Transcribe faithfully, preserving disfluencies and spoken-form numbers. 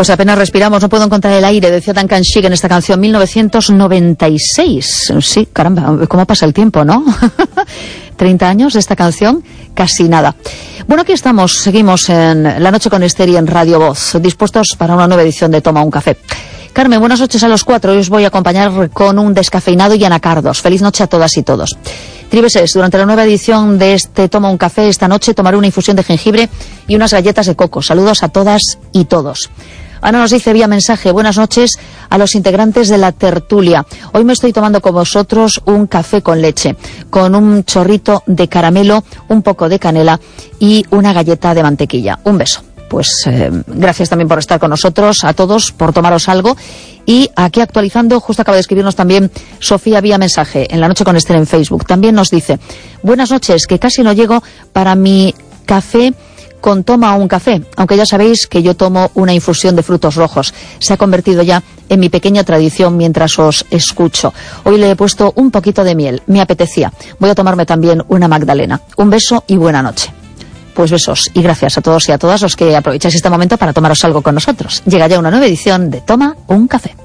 Pues apenas respiramos, no puedo encontrar el aire, decía Duncan Sheik en esta canción, mil novecientos noventa y seis. Sí, caramba, cómo pasa el tiempo, ¿no? treinta años de esta canción, casi nada. Bueno, aquí estamos, seguimos en La Noche con Esther y en Radio Voz, dispuestos para una nueva edición de Toma un Café. Carmen, buenas noches a los cuatro. Hoy os voy a acompañar con un descafeinado y anacardos. Feliz noche a todas y todos. Tribeses, durante la nueva edición de este Toma un Café, esta noche tomaré una infusión de jengibre y unas galletas de coco. Saludos a todas y todos. Ana nos dice vía mensaje, buenas noches a los integrantes de la tertulia. Hoy me estoy tomando con vosotros un café con leche, con un chorrito de caramelo, un poco de canela y una galleta de mantequilla. Un beso. Pues eh, gracias también por estar con nosotros, a todos, por tomaros algo. Y aquí actualizando, justo acaba de escribirnos también Sofía vía mensaje, en La Noche con Esther en Facebook. También nos dice, buenas noches, que casi no llego para mi café con toma un café, aunque ya sabéis que yo tomo una infusión de frutos rojos. Se ha convertido ya en mi pequeña tradición mientras os escucho. Hoy le he puesto un poquito de miel, me apetecía. Voy a tomarme también una magdalena. Un beso y buena noche. Pues besos y gracias a todos y a todas los que aprovecháis este momento para tomaros algo con nosotros. Llega ya una nueva edición de Toma un Café.